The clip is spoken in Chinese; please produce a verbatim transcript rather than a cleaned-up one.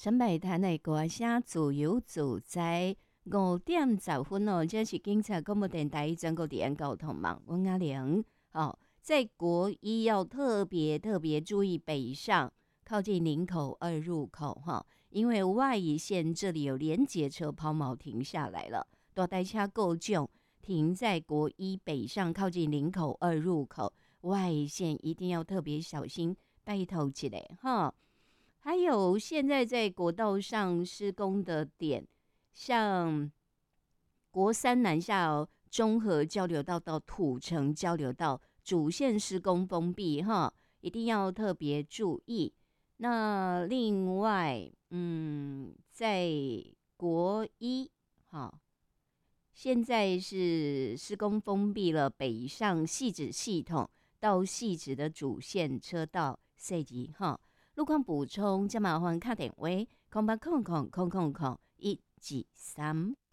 陈百潭的歌声自由自在，五点十分哦，这是警察广播电台全国治安交通网，我阿玲哦，在国一要特别特别注意北上，靠近林口二入口哈，因为外一线这里有连结车抛锚停下来了，大台车够重，停在国一北上，靠近林口二入口，外一线一定要特别小心，拜托起来哈。还有现在在国道上施工的点，像国三南下哦，中和交流道到土城交流道主线施工封闭哈，一定要特别注意。那另外，嗯，在国一哈，现在是施工封闭了北上汐止系统到汐止的主线车道设计哈。路况补充，再麻烦打电话，空八空空空空空一二三。